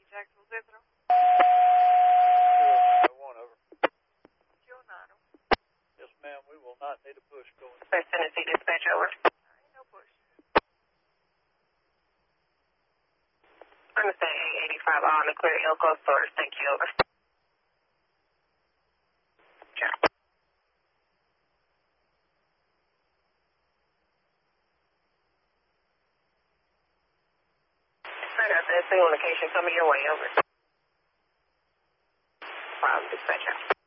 Jacksonville Central. 209, over. 209. Yes, ma'am, we will not need a push going. West Tennessee Dispatch, over. Ain't no push. Understand 885 on the clear Elko stores. Thank you, over. Sure. Right out there, single location coming your way, over. Dispatch out.